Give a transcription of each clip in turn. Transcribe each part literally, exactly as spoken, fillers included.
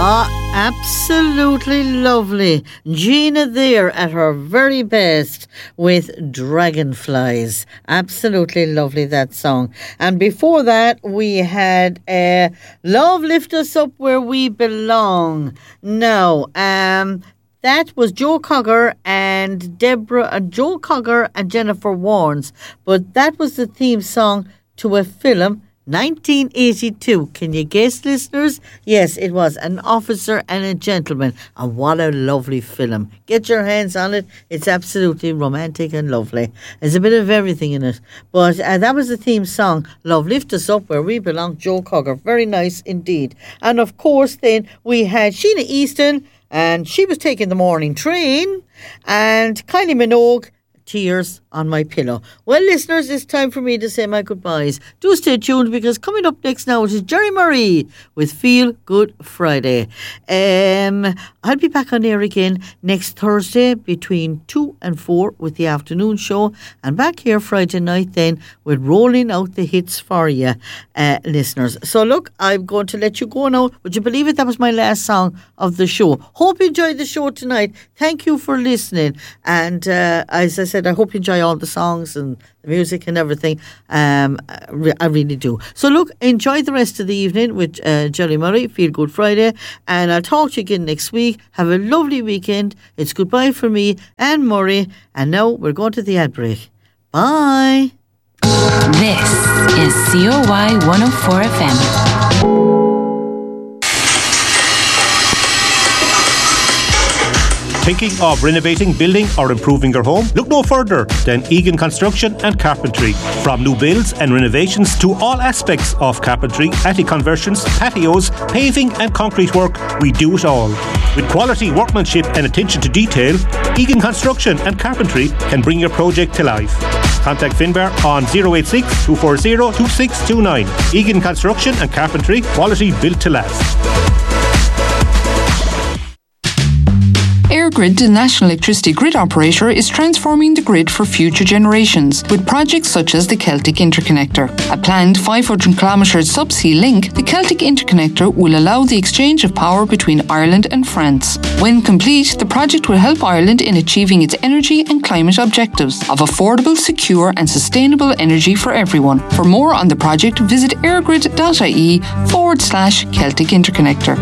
Ah, absolutely lovely. Gina there at her very best with Dragonflies. Absolutely lovely, that song. And before that, we had uh, Love Lift Us Up Where We Belong. Now, um... that was Joe Cogger and Deborah, uh, Joe Cogger and Jennifer Warnes. But that was the theme song to a film, nineteen eighty-two. Can you guess, listeners? Yes, it was An Officer and a Gentleman. And what a lovely film. Get your hands on it. It's absolutely romantic and lovely. There's a bit of everything in it. But uh, that was the theme song, Love Lift Us Up Where We Belong, Joe Cogger. Very nice indeed. And of course, then we had Sheena Easton, and she was taking the morning train, and Kylie Minogue, Tears on My Pillow. Well, listeners, it's time for me to say my goodbyes. Do stay tuned, because coming up next now it is Jerry Murray with Feel Good Friday. Um, I'll be back on air again next Thursday between two and four with the afternoon show, and back here Friday night then with rolling out the hits for you, uh, listeners. So look, I'm going to let you go now. Would you believe it? That was my last song of the show. Hope you enjoyed the show tonight. Thank you for listening. And uh, as I said, I hope you enjoy all the songs and the music and everything. Um, I really do. So look, enjoy the rest of the evening with uh, Jerry Murray, Feel Good Friday, and I'll talk to you again next week. Have a lovely weekend. It's goodbye for me and Murray, and now we're going to the ad break. Bye. This is C O Y one oh four F M. Thinking of renovating, building or improving your home? Look no further than Egan Construction and Carpentry. From new builds and renovations to all aspects of carpentry, attic conversions, patios, paving and concrete work, we do it all. With quality workmanship and attention to detail, Egan Construction and Carpentry can bring your project to life. Contact Finbar on zero eight six, two four zero, two six two nine. Egan Construction and Carpentry, quality built to last. EirGrid, the national electricity grid operator, is transforming the grid for future generations with projects such as the Celtic Interconnector. A planned five hundred kilometre subsea link, the Celtic Interconnector will allow the exchange of power between Ireland and France. When complete, the project will help Ireland in achieving its energy and climate objectives of affordable, secure and sustainable energy for everyone. For more on the project, visit airgrid.ie forward slash Celtic Interconnector.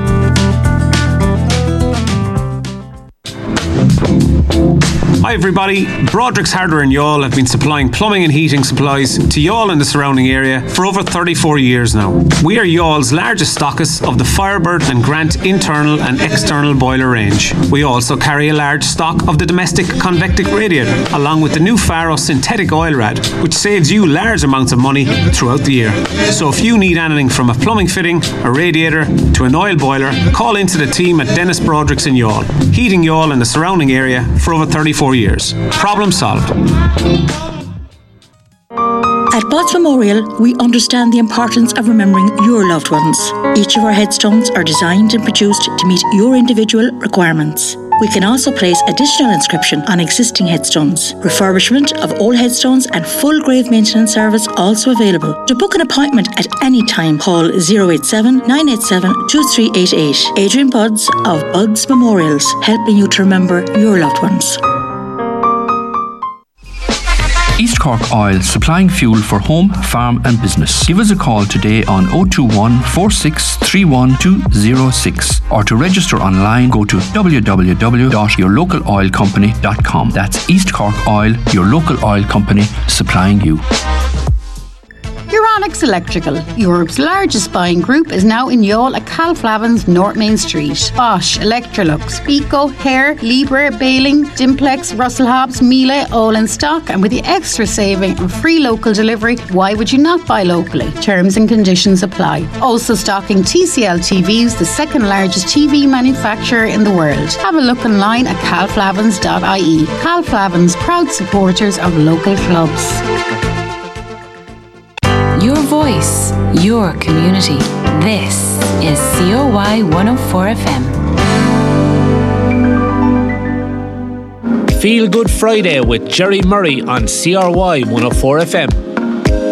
Hi everybody, Broderick's Hardware in Youghal have been supplying plumbing and heating supplies to Youghal and the surrounding area for over thirty-four years now. We are Youghall's largest stockist of the Firebird and Grant internal and external boiler range. We also carry a large stock of the domestic convectic radiator, along with the new Faro synthetic oil rad, which saves you large amounts of money throughout the year. So if you need anything from a plumbing fitting, a radiator to an oil boiler, call into the team at Dennis Broderick's in Youghal, heating Youghal and the surrounding area for over thirty-four years. Problem solved. At Botts Memorial, we understand the importance of remembering your loved ones. Each of our headstones are designed and produced to meet your individual requirements. We can also place additional inscription on existing headstones. Refurbishment of old headstones and full grave maintenance service also available. To book an appointment at any time, call zero eight seven, nine eight seven, two three eight eight. Adrian Budds of Budds Memorials, helping you to remember your loved ones. East Cork Oil, supplying fuel for home, farm and business. Give us a call today on oh two one, four six three one, two oh six or to register online go to w w w dot your local oil company dot com. That's East Cork Oil, your local oil company, supplying you. Euronics Electrical, Europe's largest buying group, is now in Youghal at Calflavin's North Main Street. Bosch, Electrolux, Pico, Hare, Libre, Baling, Dimplex, Russell Hobbs, Miele, all in stock, and with the extra saving and free local delivery, why would you not buy locally? Terms and conditions apply. Also stocking T C L T Vs, the second largest T V manufacturer in the world. Have a look online at calflavins dot I E. Calflavins, proud supporters of local clubs. Your voice, your community. This is C O Y one oh four F M. Feel Good Friday with Jerry Murray on C R Y one oh four F M.